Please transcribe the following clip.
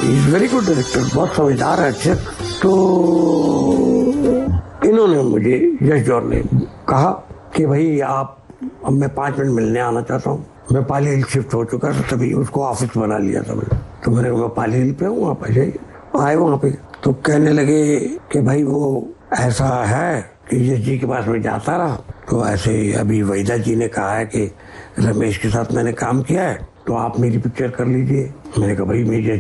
Is very good director, बहुत समझदार है, अच्छे। तो इन्होंने मुझे, यश जौहर ने कहा कि भाई आप, अब मैं 5 मिनट मिलने आना चाहता हूँ। मैं पाली हिल शिफ्ट हो चुका था, तभी उसको ऑफिस बना लिया था मैंने। तो मैंने कहा मैं पाली हिल पे हूँ, आप आ जाइए। आए वहाँ पे तो कहने लगे कि भाई वो ऐसा है कि यश जी के पास में जाता रहा, तो ऐसे अभी वहीदा जी ने कहा है कि रमेश के साथ मैंने काम किया है, तो आप मेरी पिक्चर कर लीजिए। मैंने कहा भाई मेरी